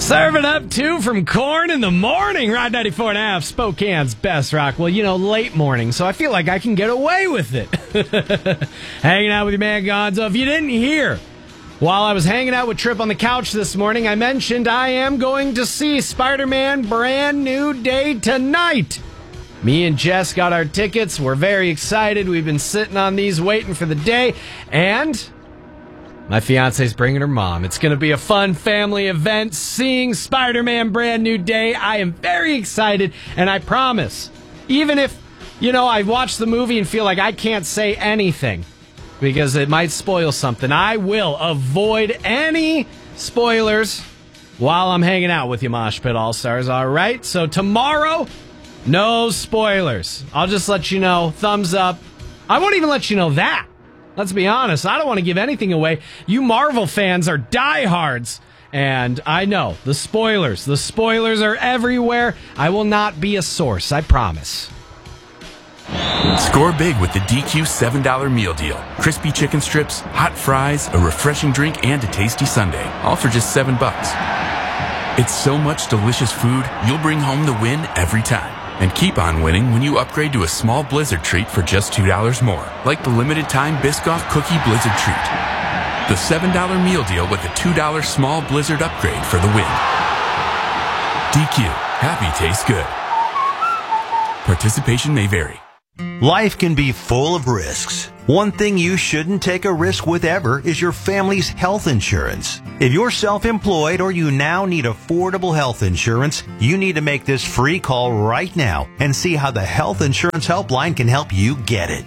Serve it up, too, from Corn in the Morning. Ride 94.5, Spokane's best rock. Well, late morning, so I feel like I can get away with it. Hanging out with your man Gonzo. If you didn't hear, while I was hanging out with Trip on the couch this morning, I mentioned I am going to see Spider-Man Brand New Day tonight. Me and Jess got our tickets. We're very excited. We've been sitting on these waiting for the day, and my fiance's bringing her mom. It's going to be a fun family event, seeing Spider-Man Brand New Day. I am very excited, and I promise, even if, I watch the movie and feel like I can't say anything because it might spoil something, I will avoid any spoilers while I'm hanging out with you, Mosh Pit All-Stars, all right? So tomorrow, no spoilers. I'll just let you know, thumbs up. I won't even let you know that. Let's be honest, I don't want to give anything away. You Marvel fans are diehards, and I know, the spoilers are everywhere. I will not be a source, I promise. Score big with the DQ $7 meal deal. Crispy chicken strips, hot fries, a refreshing drink, and a tasty sundae, all for just $7. It's so much delicious food, you'll bring home the win every time. And keep on winning when you upgrade to a small Blizzard treat for just $2 more, like the limited-time Biscoff Cookie Blizzard treat. The $7 meal deal with a $2 small Blizzard upgrade for the win. DQ. Happy tastes good. Participation may vary. Life can be full of risks. One thing you shouldn't take a risk with ever is your family's health insurance. If you're self-employed or you now need affordable health insurance, you need to make this free call right now and see how the Health Insurance Helpline can help you get it.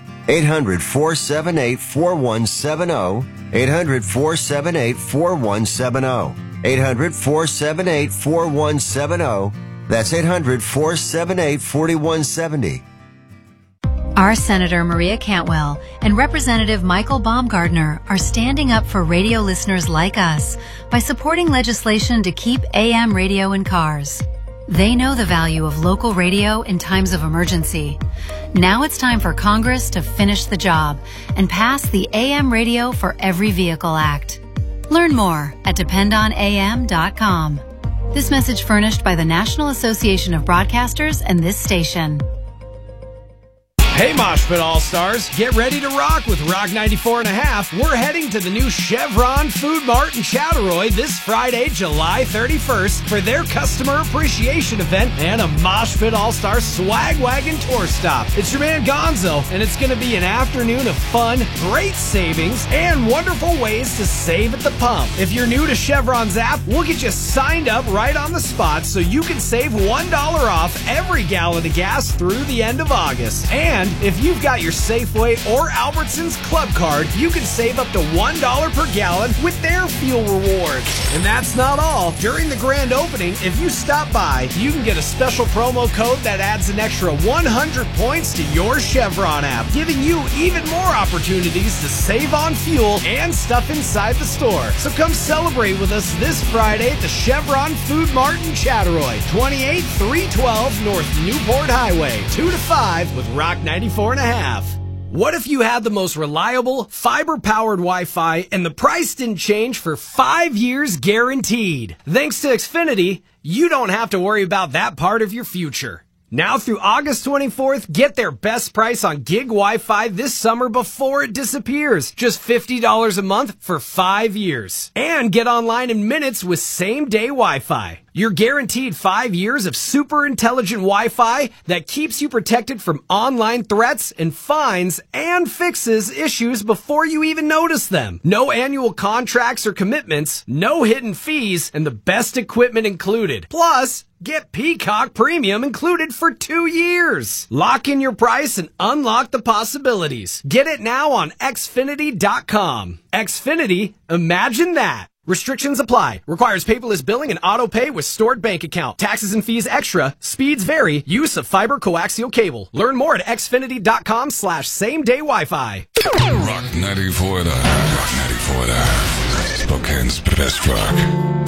800-478-4170. 800-478-4170. 800-478-4170. That's 800-478-4170. Our Senator Maria Cantwell and Representative Michael Baumgardner are standing up for radio listeners like us by supporting legislation to keep AM radio in cars. They know the value of local radio in times of emergency. Now it's time for Congress to finish the job and pass the AM Radio for Every Vehicle Act. Learn more at dependonam.com. This message furnished by the National Association of Broadcasters and this station. Hey, Mosh Pit All-Stars, get ready to rock with Rock 94.5. We're heading to the new Chevron Food Mart in Chattaroy this Friday, July 31st for their customer appreciation event and a Mosh Pit All-Star swag wagon tour stop. It's your man Gonzo, and it's going to be an afternoon of fun, great savings, and wonderful ways to save at the pump. If you're new to Chevron's app, we'll get you signed up right on the spot so you can save $1 off every gallon of gas through the end of August. And if you've got your Safeway or Albertsons Club card, you can save up to $1 per gallon with their fuel rewards. And that's not all. During the grand opening, if you stop by, you can get a special promo code that adds an extra 100 points to your Chevron app, giving you even more opportunities to save on fuel and stuff inside the store. So come celebrate with us this Friday at the Chevron Food Mart in Chattaroy, 28312 North Newport Highway, 2 to 5 with Rock 94.5. What if you had the most reliable, fiber-powered Wi-Fi and the price didn't change for 5 years guaranteed? Thanks to Xfinity, you don't have to worry about that part of your future. Now through August 24th, get their best price on gig Wi-Fi this summer before it disappears. Just $50 a month for 5 years. And get online in minutes with same-day Wi-Fi. You're guaranteed 5 years of super intelligent Wi-Fi that keeps you protected from online threats and fines and fixes issues before you even notice them. No annual contracts or commitments, no hidden fees, and the best equipment included. Plus, get Peacock Premium included for 2 years. Lock in your price and unlock the possibilities. Get it now on Xfinity.com. Xfinity, imagine that. Restrictions apply. Requires paperless billing and auto pay with stored bank account. Taxes and fees extra. Speeds vary. Use of fiber coaxial cable. Learn more at xfinity.com/same-day Wi-Fi. Rock 94.5. Rock 94.5. Spokane's best rock.